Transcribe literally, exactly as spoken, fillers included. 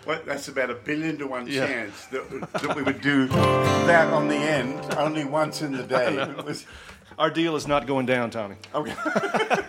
Well, that's about a billion to one Yeah. chance that, that we would do that on the end only once in the day. It was, Our deal is not going down, Tommy. okay.